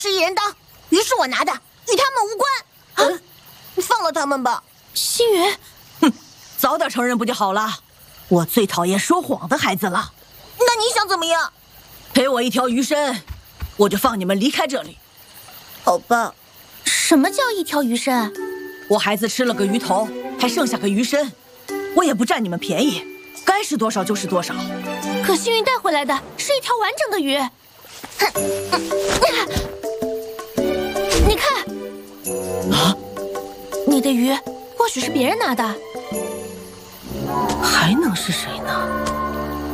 是一人当，鱼是我拿的，与他们无关。放了他们吧。 星云， 哼，早点承认不就好了？我最讨厌说谎的孩子了。 那你想怎么样？ 赔我一条鱼身，我就放你们离开这里。 好吧。 什么叫一条鱼身？ 我孩子吃了个鱼头，还剩下个鱼身，我也不占你们便宜，该是多少就是多少。 可星云带回来的是一条完整的鱼。你看， 啊， 你的鱼或许是别人拿的， 还能是谁呢？